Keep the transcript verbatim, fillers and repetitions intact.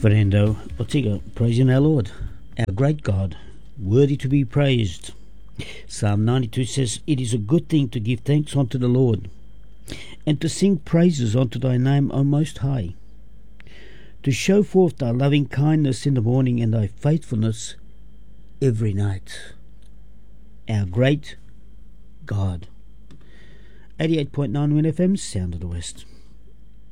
Fernando Ortega, praising our Lord, our great God, worthy to be praised. Psalm ninety-two says, "It is a good thing to give thanks unto the Lord, and to sing praises unto thy name, O Most High, to show forth thy loving kindness in the morning and thy faithfulness every night." Our great God. eighty-eight point nine Win F M, Sound of the West.